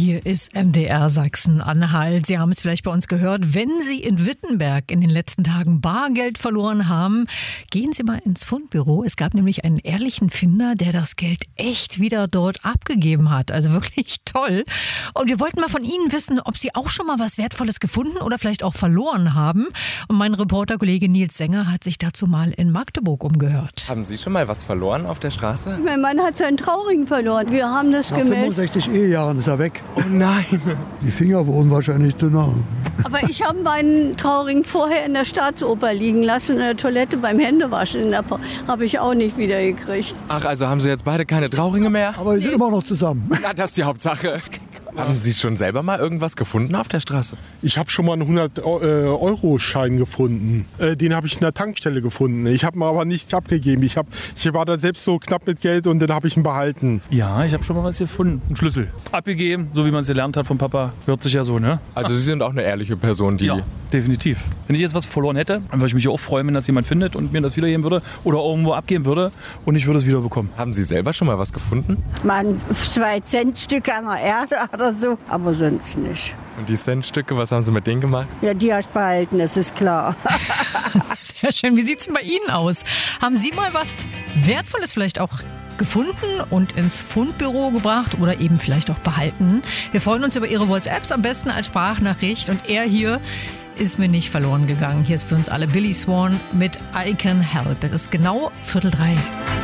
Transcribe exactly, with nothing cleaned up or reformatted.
Hier ist M D R Sachsen-Anhalt. Sie haben es vielleicht bei uns gehört. Wenn Sie in Wittenberg in den letzten Tagen Bargeld verloren haben, gehen Sie mal ins Fundbüro. Es gab nämlich einen ehrlichen Finder, der das Geld echt wieder dort abgegeben hat. Also wirklich toll. Und wir wollten mal von Ihnen wissen, ob Sie auch schon mal was Wertvolles gefunden oder vielleicht auch verloren haben. Und mein Reporterkollege Nils Sänger hat sich dazu mal in Magdeburg umgehört. Haben Sie schon mal was verloren auf der Straße? Mein Mann hat seinen Trauring verloren. Wir haben das Nach gemeldet. fünfundsechzig Ehejahren ist er weg. Oh nein! Die Finger wurden wahrscheinlich dünner. Aber ich habe meinen Trauring vorher in der Staatsoper liegen lassen, in der Toilette beim Händewaschen. Habe ich auch nicht wieder gekriegt. Ach, also haben Sie jetzt beide keine Trauringe mehr? Aber wir sind immer noch zusammen. Na, das ist die Hauptsache. Haben Sie schon selber mal irgendwas gefunden auf der Straße? Ich habe schon mal einen hundert-Euro-Schein gefunden. Äh, den habe ich in der Tankstelle gefunden. Ich habe ihn aber nicht abgegeben. Ich, hab, ich war da selbst so knapp mit Geld und dann habe ich ihn behalten. Ja, ich habe schon mal was gefunden. Einen Schlüssel. Abgegeben, so wie man es gelernt hat vom Papa. Hört sich ja so, ne? Also Sie sind auch eine ehrliche Person, die... Ja, definitiv. Wenn ich jetzt was verloren hätte, dann würde ich mich auch freuen, wenn das jemand findet und mir das wiedergeben würde oder irgendwo abgeben würde und ich würde es wieder bekommen. Haben Sie selber schon mal was gefunden? Mal zwei Centstücke an der Erde oder so, aber sonst nicht. Und die Centstücke, was haben Sie mit denen gemacht? Ja, die hast du behalten, das ist klar. Sehr schön. Wie sieht es denn bei Ihnen aus? Haben Sie mal was Wertvolles vielleicht auch gefunden und ins Fundbüro gebracht oder eben vielleicht auch behalten? Wir freuen uns über Ihre WhatsApps, am besten als Sprachnachricht. Und er hier ist mir nicht verloren gegangen. Hier ist für uns alle Billy Swan mit I Can Help. Es ist genau Viertel drei.